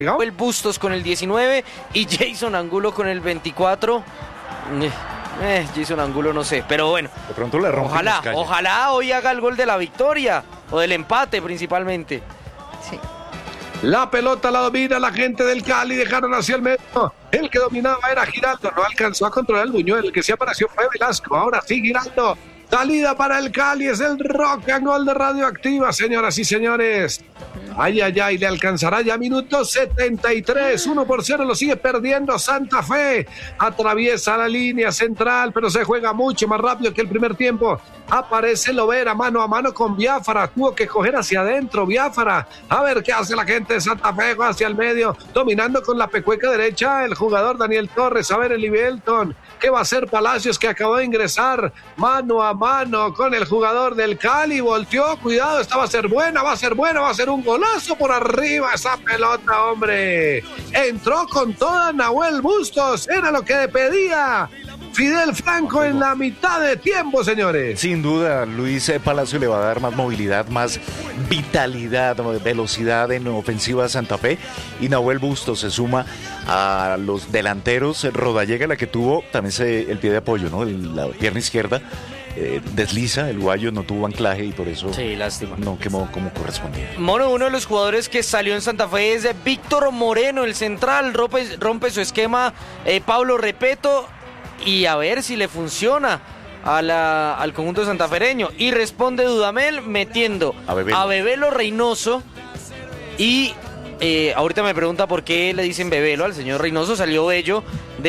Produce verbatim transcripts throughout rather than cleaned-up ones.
El Bustos con el diecinueve y Jason Angulo con el veinticuatro. Eh, eh, Jason Angulo no sé, pero bueno. De pronto le rompe. Ojalá, ojalá hoy haga el gol de la victoria o del empate principalmente. Sí. La pelota la domina la gente del Cali, dejaron hacia el medio. El que dominaba era Giraldo, no alcanzó a controlar el Buñuel, el que sí apareció fue Velasco. Ahora sí, Giraldo. Salida para el Cali, es el rock and roll de Radioactiva, señoras y señores. Ay, ay, ay, le alcanzará ya minuto setenta y tres, uno por cero, lo sigue perdiendo Santa Fe. Atraviesa la línea central, pero se juega mucho más rápido que el primer tiempo. Aparece Lovera mano a mano con Biafara, tuvo que coger hacia adentro Biafara. A ver qué hace la gente de Santa Fe, hacia el medio, dominando con la pecueca derecha el jugador Daniel Torres. A ver el Ibelton, ¿qué va a hacer Palacios, que acabó de ingresar mano a mano con el jugador del Cali? Volteó, cuidado, esta va a ser buena, va a ser buena, va a ser un golazo por arriba esa pelota, hombre. Entró con toda Nahuel Bustos, era lo que pedía Fidel Franco en la mitad de tiempo, señores. Sin duda, Luis Palacio le va a dar más movilidad, más vitalidad, velocidad en ofensiva a Santa Fe. Y Nahuel Bustos se suma a los delanteros. Rodallega, la que tuvo también se, el pie de apoyo, ¿no? El, la pierna izquierda eh, desliza, el guayo no tuvo anclaje y por eso sí, lástima. No quemó como correspondía. Mono, uno de los jugadores que salió en Santa Fe es Víctor Moreno, el central. Rompe, rompe su esquema eh, Pablo Repeto. Y a ver si le funciona a la, al conjunto santafereño. Y responde Dudamel metiendo a Bebelo, a Bebelo Reynoso. Y eh, ahorita me pregunta por qué le dicen Bebelo al señor Reynoso. Salió Bello,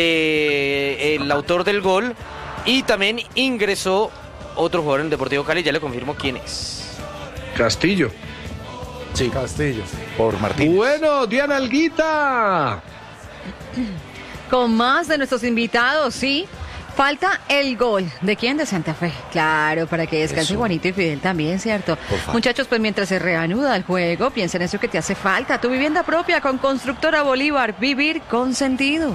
de, el autor del gol. Y también ingresó otro jugador en el Deportivo Cali. Ya le confirmo quién es. Castillo. Sí, Castillo. Por Martínez. Bueno, Diana Alguita. Con más de nuestros invitados, sí. Falta el gol. ¿De quién? De Santa Fe. Claro, para que descanse Juanito y Fidel también, ¿cierto? Muchachos, pues mientras se reanuda el juego, piensa en eso que te hace falta. Tu vivienda propia con Constructora Bolívar. Vivir con sentido.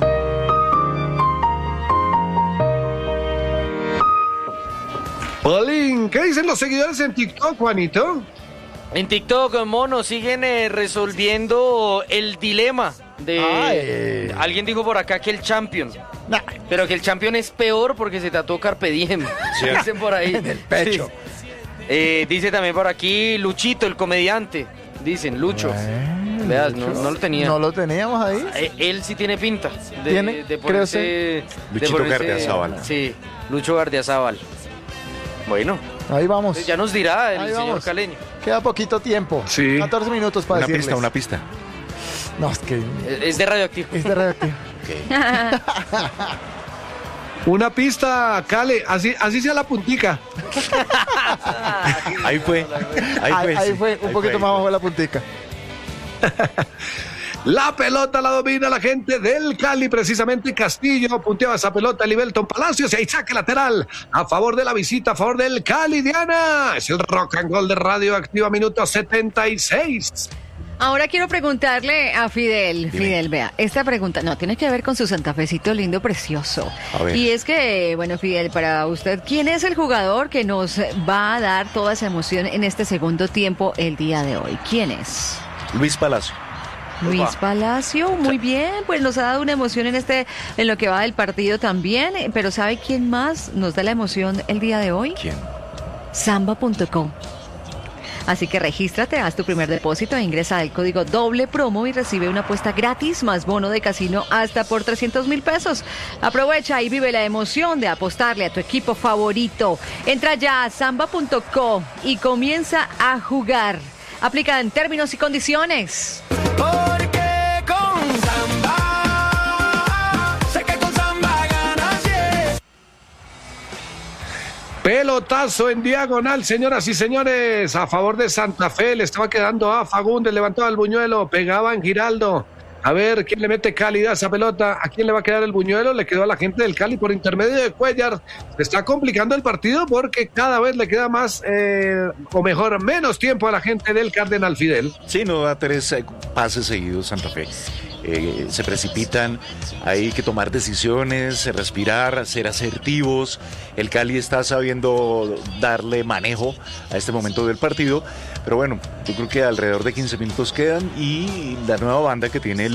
Polín, ¿qué dicen los seguidores en TikTok, Juanito? En TikTok, mono, siguen eh, resolviendo el dilema de... Ay. Alguien dijo por acá que el Champion. Nah. Pero que el Champion es peor porque se tatuó Carpe Diem. Sí. Dicen por ahí. En el pecho. Sí. Eh, dice también por aquí Luchito, el comediante. Dicen, Lucho. Bueno, Veas, Lucho. No, no lo tenía. No lo teníamos ahí. Eh, él sí tiene pinta. De, ¿Tiene? De ponerse, Luchito Gardiazabal. Sí, Lucho Gardiazabal. Bueno. Ahí vamos. Ya nos dirá el ahí señor vamos. Caleño. Queda poquito tiempo. Sí. catorce minutos para una decirles. Una pista, una pista. No, es que... Es de Radioactivo. Es de Radioactivo. Okay. Una pista, Cale, así, así sea la puntica. Ahí fue. Ahí fue, ahí, ahí sí. fue un ahí poquito fue, más abajo de la puntica. La pelota la domina la gente del Cali, precisamente Castillo punteaba esa pelota a Libelton Palacios y ahí saque lateral a favor de la visita, a favor del Cali. Diana, es el rock and roll de Radioactiva, minuto setenta y seis. Ahora quiero preguntarle a Fidel. Dime. Fidel, vea, esta pregunta no tiene que ver con su santafecito lindo, precioso. A ver. Y es que, bueno, Fidel, para usted, ¿quién es el jugador que nos va a dar toda esa emoción en este segundo tiempo el día de hoy? ¿Quién es? Luis Palacio. Luis Opa. Palacio, muy bien, pues nos ha dado una emoción en este, en lo que va del partido también, pero ¿sabe quién más nos da la emoción el día de hoy? ¿Quién? Samba punto com. Así que regístrate, haz tu primer depósito e ingresa el código doble promo y recibe una apuesta gratis más bono de casino hasta por trescientos mil pesos. Aprovecha y vive la emoción de apostarle a tu equipo favorito. Entra ya a samba punto com y comienza a jugar. Aplica en términos y condiciones. Porque con Samba, sé que con Samba ganas, yeah. Pelotazo en diagonal, señoras y señores, a favor de Santa Fe. Le estaba quedando a Fagundes, levantaba el buñuelo, pegaba en Giraldo. A ver, ¿quién le mete calidad a esa pelota? ¿A quién le va a quedar el buñuelo? Le quedó a la gente del Cali por intermedio de Cuellar. Se está complicando el partido porque cada vez le queda más, eh, o mejor, menos tiempo a la gente del Cardenal Fidel. Sí, no da tres eh, pases seguidos Santa Fe. Eh, se precipitan, hay que tomar decisiones, respirar, ser asertivos. El Cali está sabiendo darle manejo a este momento del partido, pero bueno, yo creo que alrededor de quince minutos quedan y la nueva banda que tiene el